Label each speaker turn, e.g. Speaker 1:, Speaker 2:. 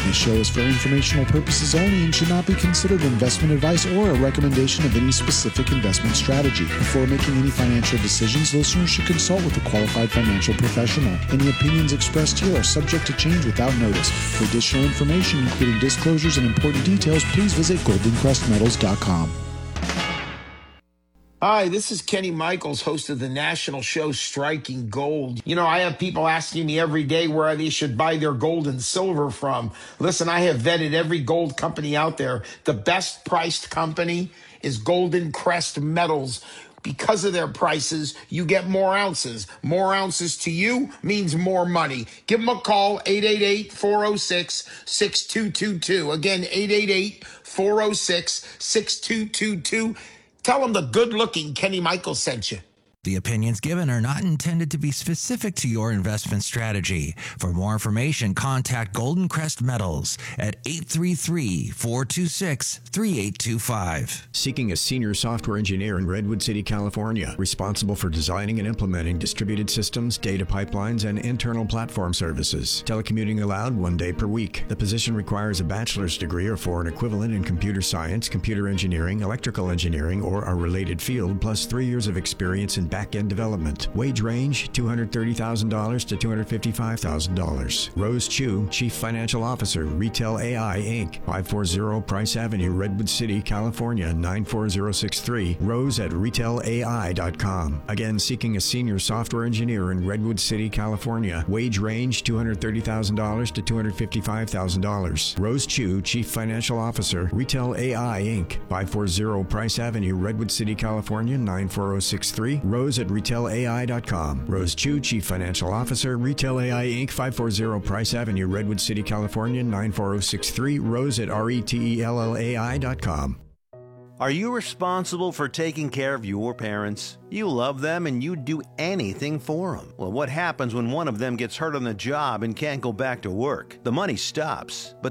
Speaker 1: This show is for informational purposes only and should not be considered investment advice or a recommendation of any specific investment strategy. Before making any financial decisions, listeners should consult with a qualified financial professional. Any opinions expressed here are subject to change without notice. For additional information, including disclosures and important details, please visit goldencrestmetals.com.
Speaker 2: Hi, this is Kenny Michaels, host of the national show Striking Gold. You know, I have people asking me every day where they should buy their gold and silver from. Listen, I have vetted every gold company out there. The best priced company is Golden Crest Metals. Because of their prices, you get more ounces. More ounces to you means more money. Give them a call, 888-406-6222. Again, 888-406-6222. Tell them the good-looking Kenny Michaels sent you.
Speaker 3: The opinions given are not intended to be specific to your investment strategy. For more information, contact Golden Crest Metals at 833-426-3825.
Speaker 4: Seeking a senior software engineer in Redwood City, California, responsible for designing and implementing distributed systems, data pipelines, and internal platform services. Telecommuting allowed 1 day per week. The position requires a bachelor's degree or for an equivalent in computer science, computer engineering, electrical engineering, or a related field, plus 3 years of experience in back-end development. Wage range $230,000 to $255,000. Rose Chu, Chief Financial Officer, Retail AI Inc., 540 Price Avenue, Redwood City, California, 94063. Rose at retailai.com. Again, seeking a senior software engineer in Redwood City, California. Wage range $230,000 to $255,000. Rose Chu, Chief Financial Officer, Retail AI Inc., 540 Price Avenue, Redwood City, California, 94063. Rose at retailai.com. Rose Chu, Chief Financial Officer, Retail AI Inc., 540 Price Avenue, Redwood City, California, 94063. Rose at retailai.com.
Speaker 5: Are you responsible for taking care of your parents? You love them and you'd do anything for them. Well, what happens when one of them gets hurt on the job and can't go back to work? The money stops, but